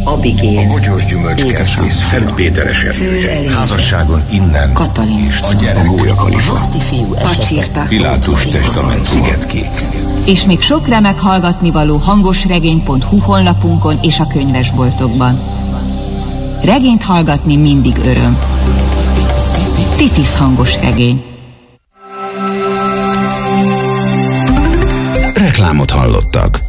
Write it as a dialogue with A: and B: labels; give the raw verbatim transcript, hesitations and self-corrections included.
A: Abigail,
B: a Bogyós gyümölcskertész, Szent Péter esernyője, házasságon innen,
A: Katalin,
B: és a gyerek, a Gólya Kalifa,
A: Pacsirta,
B: Pilátus testament, Szigetkék.
C: És még sok remek hallgatnivaló hangosregény pont hu honlapunkon és a könyvesboltokban. Regényt hallgatni mindig öröm. Titis hangosregény.
D: Reklámot hallottak.